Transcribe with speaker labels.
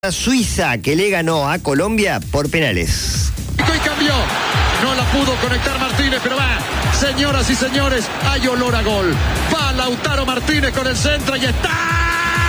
Speaker 1: Suiza, que le ganó a Colombia por penales.
Speaker 2: Y cambió. No la pudo conectar Martínez, pero va. Señoras y señores, hay olor a gol. Va Lautaro Martínez con el centro y está.